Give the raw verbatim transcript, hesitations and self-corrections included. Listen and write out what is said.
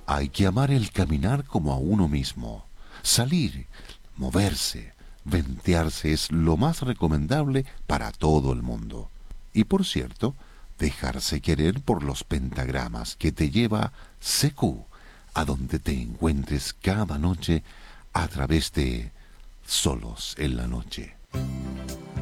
Hay que amar el caminar como a uno mismo. Salir, moverse, ventearse es lo más recomendable para todo el mundo. Y por cierto, dejarse querer por los pentagramas que te lleva C Q a donde te encuentres cada noche a través de Solos en la Noche.